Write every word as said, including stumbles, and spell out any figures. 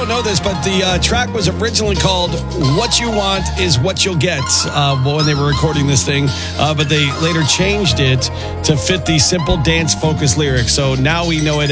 don't know this, but the uh, track was originally called What You Want Is What You'll Get uh, when they were recording this thing. Uh, but they later changed it to fit the simple dance-focused lyrics. So now we know it